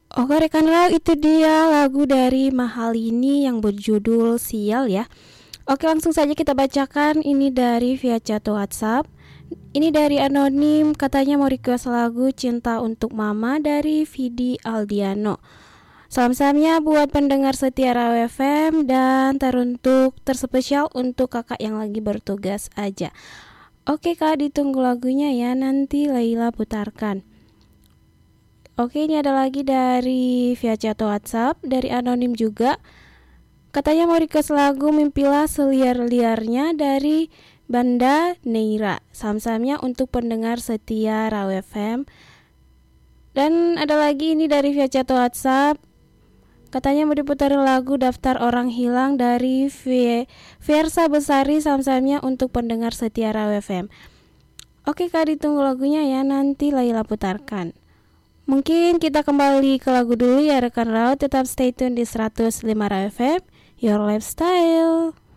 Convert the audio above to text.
Oke rekan Rau, itu dia lagu dari Mahalini yang berjudul Sial ya. Oke, langsung saja kita bacakan ini dari via chat WhatsApp. Ini dari anonim, katanya mau request lagu Cinta Untuk Mama dari Vidi Aldiano. Salam-salamnya buat pendengar setia Raw FM dan terspesial untuk kakak yang lagi bertugas aja. Oke kak, ditunggu lagunya ya, nanti Laila putarkan. Oke, ini ada lagi dari via chat WhatsApp dari anonim juga. Katanya mau request lagu Mimpilah Seliar-liarnya dari Banda Neira. Salam-salamnya untuk pendengar setia Raw FM. Dan ada lagi ini dari via chat WhatsApp. Katanya mau diputar lagu Daftar Orang Hilang dari Fiersa Besari. Salam-salamnya untuk pendengar setia Raw FM. Oke kak, ditunggu lagunya ya, nanti Laila putarkan. Mungkin kita kembali ke lagu dulu ya rekan Raw. Tetap stay tune di 105 Raw FM, Your Lifestyle.